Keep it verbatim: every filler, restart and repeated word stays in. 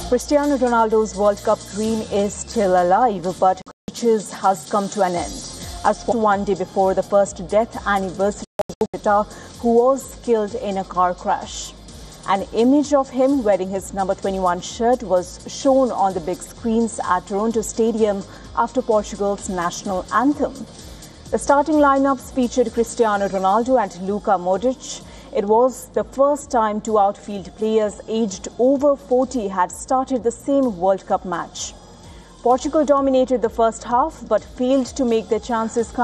Cristiano Ronaldo's World Cup dream is still alive, but coaches has come to an end. As one day before the first death anniversary of Bogota, who was killed in a car crash. An image of him wearing his number twenty-one shirt was shown on the big screens at Toronto Stadium after Portugal's national anthem. The starting lineups featured Cristiano Ronaldo and Luka Modric. It was the first time two outfield players aged over forty had started the same World Cup match. Portugal dominated the first half but failed to make their chances count.